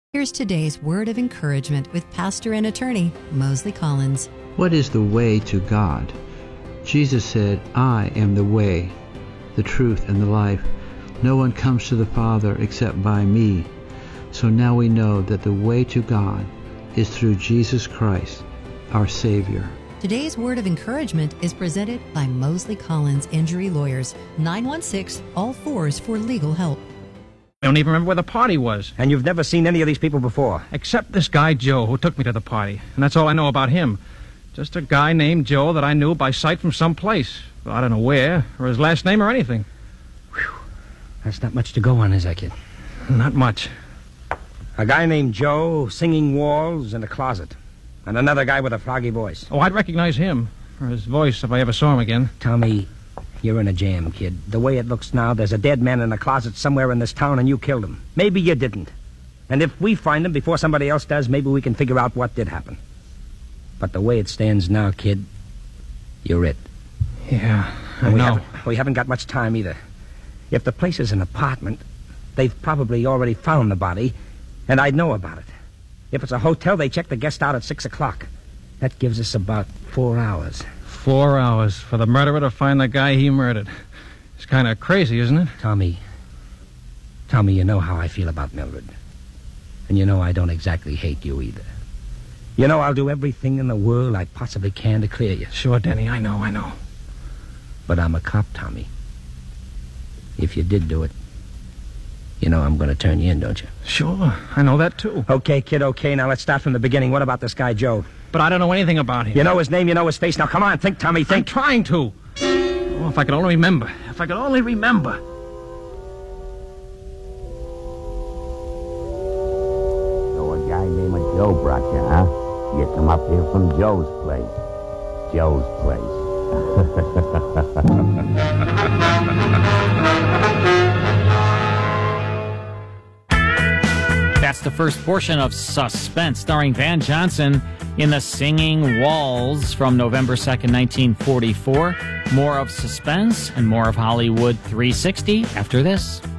Here's today's word of encouragement with pastor and attorney Mosley Collins. What is the way to God? Jesus said, I am the way, the truth, and the life. No one comes to the Father except by me. So now we know that the way to God is through Jesus Christ, our Savior. Today's word of encouragement is presented by Mosley Collins Injury Lawyers, 916-ALL-4s for legal help. I don't even remember where the party was. And you've never seen any of these people before? Except this guy Joe, who took me to the party. And that's all I know about him. Just a guy named Joe that I knew by sight from someplace. Well, I don't know where, or his last name or anything. Whew. That's not much to go on, is that, kid? Not much. A guy named Joe, singing walls in a closet. And another guy with a froggy voice. Oh, I'd recognize him, or his voice, if I ever saw him again. Tommy, you're in a jam, kid. The way it looks now, there's a dead man in a closet somewhere in this town, and you killed him. Maybe you didn't. And if we find him before somebody else does, maybe we can figure out what did happen. But the way it stands now, kid, you're it. Yeah, I know. We haven't got much time either. If the place is an apartment, they've probably already found the body, and I'd know about it. If it's a hotel, they check the guest out at 6 o'clock. That gives us about 4 hours. 4 hours for the murderer to find the guy he murdered. It's kind of crazy, isn't it? Tommy, you know how I feel about Mildred. And you know I don't exactly hate you either. You know I'll do everything in the world I possibly can to clear you. Sure, Denny, I know. But I'm a cop, Tommy. If you did do it, you know I'm going to turn you in, don't you? Sure, I know that too. Okay, kid, okay. Now let's start from the beginning. What about this guy, Joe? But I don't know anything about him. You know his name, you know his face. Now come on, think, Tommy, think. I'm trying to. Oh, if I could only remember. If I could only remember. So a guy named Joe brought you, huh? You come up here from Joe's place. Joe's place. That's the first portion of Suspense, starring Van Johnson in The Singing Walls from November 2nd, 1944. More of Suspense and more of Hollywood 360 after this.